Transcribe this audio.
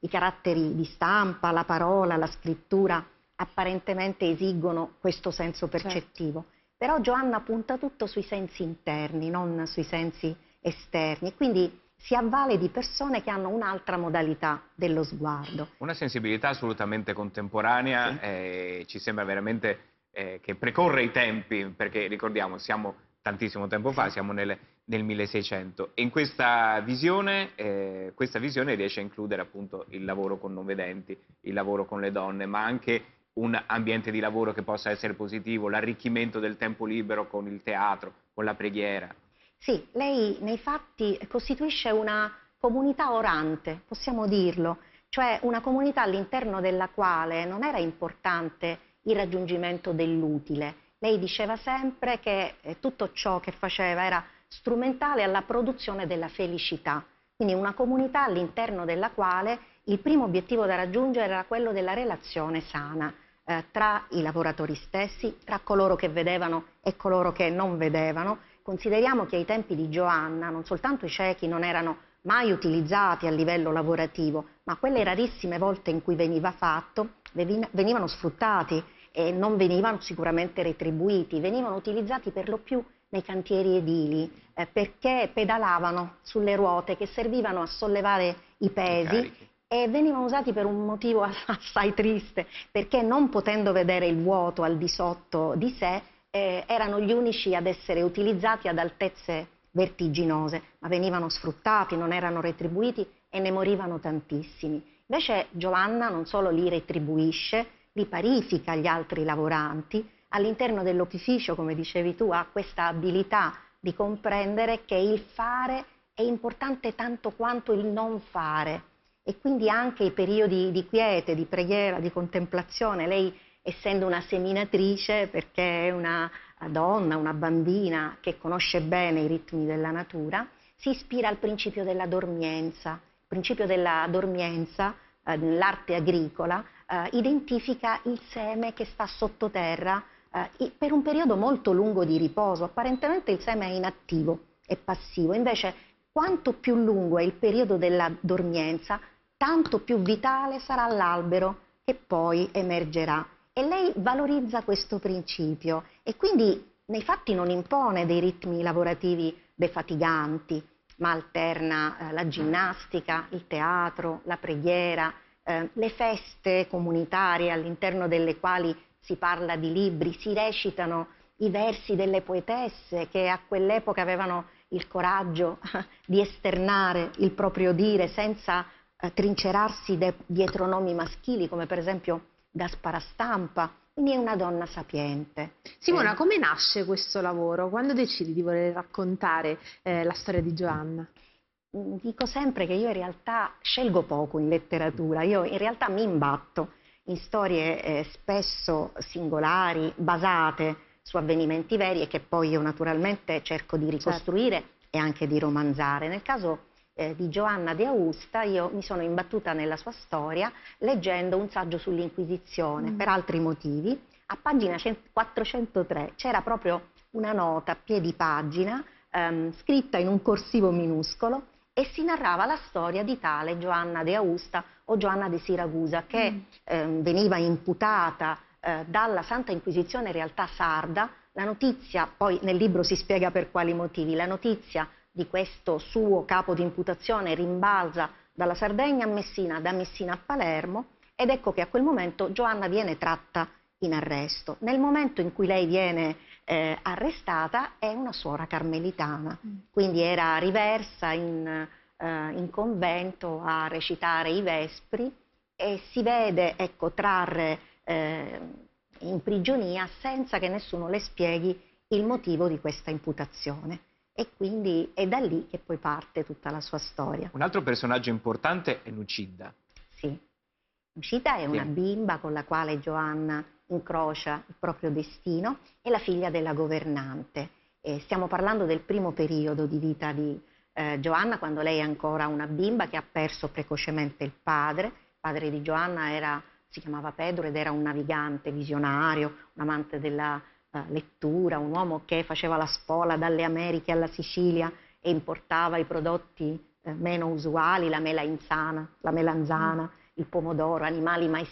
i caratteri di stampa, la parola, la scrittura apparentemente esigono questo senso percettivo. Però Giovanna punta tutto sui sensi interni, non sui sensi esterni, quindi si avvale di persone che hanno un'altra modalità dello sguardo. Una sensibilità assolutamente contemporanea, ci sembra veramente che precorre i tempi, perché ricordiamo, siamo tantissimo tempo fa, siamo nel 1600, e in questa visione riesce a includere appunto il lavoro con non vedenti, il lavoro con le donne, ma anche un ambiente di lavoro che possa essere positivo, l'arricchimento del tempo libero con il teatro, con la preghiera. Sì, lei nei fatti costituisce una comunità orante, possiamo dirlo, cioè una comunità all'interno della quale non era importante il raggiungimento dell'utile. Lei diceva sempre che tutto ciò che faceva era strumentale alla produzione della felicità. Quindi una comunità all'interno della quale il primo obiettivo da raggiungere era quello della relazione sana tra i lavoratori stessi, tra coloro che vedevano e coloro che non vedevano. Consideriamo che ai tempi di Giovanna non soltanto i ciechi non erano mai utilizzati a livello lavorativo, ma quelle rarissime volte in cui veniva fatto venivano sfruttati e non venivano sicuramente retribuiti, venivano utilizzati per lo più nei cantieri edili perché pedalavano sulle ruote che servivano a sollevare i pesi e venivano usati per un motivo assai triste, perché non potendo vedere il vuoto al di sotto di sé erano gli unici ad essere utilizzati ad altezze vertiginose, ma venivano sfruttati, non erano retribuiti e ne morivano tantissimi. Invece Giovanna non solo li retribuisce, li parifica agli altri lavoranti, all'interno dell'opificio, come dicevi tu, ha questa abilità di comprendere che il fare è importante tanto quanto il non fare, e quindi anche i periodi di quiete, di preghiera, di contemplazione. Lei, essendo una seminatrice, perché è una donna, una bambina che conosce bene i ritmi della natura, si ispira al principio della dormienza. Il principio della dormienza, nell'arte agricola, identifica il seme che sta sottoterra per un periodo molto lungo di riposo. Apparentemente il seme è inattivo, è passivo, invece quanto più lungo è il periodo della dormienza, tanto più vitale sarà l'albero che poi emergerà. E lei valorizza questo principio e quindi nei fatti non impone dei ritmi lavorativi defatiganti, ma alterna la ginnastica, il teatro, la preghiera, le feste comunitarie all'interno delle quali si parla di libri, si recitano i versi delle poetesse che a quell'epoca avevano il coraggio di esternare il proprio dire senza trincerarsi dietro nomi maschili, come per esempio Gaspara Stampa. Quindi è una donna sapiente. Simona, come nasce questo lavoro? Quando decidi di voler raccontare la storia di Giovanna? Dico sempre che io in realtà scelgo poco in letteratura, io in realtà mi imbatto in storie spesso singolari, basate su avvenimenti veri e che poi io naturalmente cerco di ricostruire e anche di romanzare. Nel caso di Giovanna de Aosta io mi sono imbattuta nella sua storia leggendo un saggio sull'Inquisizione per altri motivi. A pagina 403 c'era proprio una nota a piedi pagina scritta in un corsivo minuscolo e si narrava la storia di tale Giovanna de Aosta o Giovanna de Siracusa che veniva imputata dalla Santa Inquisizione in realtà sarda. La notizia, poi nel libro si spiega per quali motivi, la notizia di questo suo capo di imputazione rimbalza dalla Sardegna a Messina, da Messina a Palermo, ed ecco che a quel momento Giovanna viene tratta in arresto. Nel momento in cui lei viene arrestata è una suora carmelitana, quindi era riversa in convento a recitare i vespri e si vede, ecco, trarre in prigionia senza che nessuno le spieghi il motivo di questa imputazione. E quindi è da lì che poi parte tutta la sua storia. Un altro personaggio importante è Nucidda. Sì, Nucidda è una bimba con la quale Giovanna incrocia il proprio destino, è la figlia della governante. Stiamo parlando del primo periodo di vita di Giovanna, quando lei è ancora una bimba che ha perso precocemente il padre. Il padre di Giovanna si chiamava Pedro ed era un navigante visionario, un amante della lettura, un uomo che faceva la spola dalle Americhe alla Sicilia e importava i prodotti meno usuali, la mela insana, la melanzana, il pomodoro, animali mai